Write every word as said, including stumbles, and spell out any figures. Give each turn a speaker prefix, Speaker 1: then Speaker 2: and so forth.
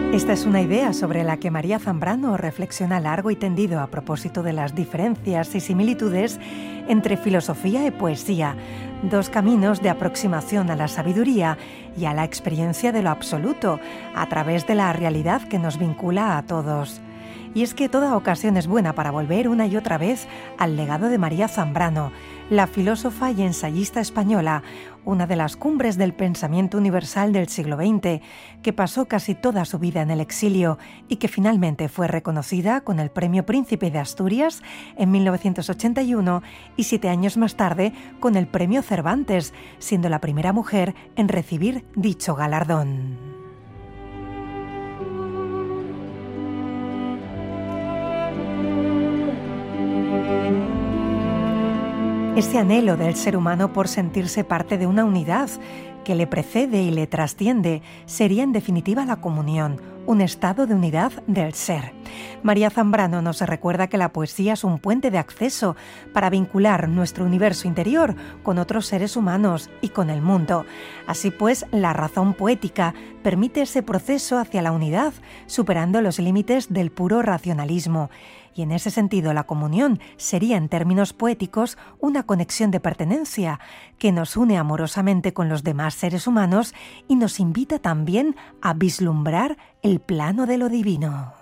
Speaker 1: Esta es una idea sobre la que María Zambrano reflexiona largo y tendido a propósito de las diferencias y similitudes entre filosofía y poesía, dos caminos de aproximación a la sabiduría y a la experiencia de lo absoluto, a través de la realidad que nos vincula a todos. Y es que toda ocasión es buena para volver una y otra vez al legado de María Zambrano, la filósofa y ensayista española, una de las cumbres del pensamiento universal del siglo veinte, que pasó casi toda su vida en el exilio y que finalmente fue reconocida con el Premio Príncipe de Asturias en mil novecientos ochenta y uno y siete años más tarde con el Premio Cervantes, siendo la primera mujer en recibir dicho galardón. Ese anhelo del ser humano por sentirse parte de una unidad que le precede y le trasciende sería en definitiva la comunión, un estado de unidad del ser. María Zambrano nos recuerda que la poesía es un puente de acceso para vincular nuestro universo interior con otros seres humanos y con el mundo. Así pues, la razón poética permite ese proceso hacia la unidad, superando los límites del puro racionalismo. Y en ese sentido, la comunión sería, en términos poéticos, una conexión de pertenencia que nos une amorosamente con los demás seres humanos y nos invita también a vislumbrar el plano de lo divino.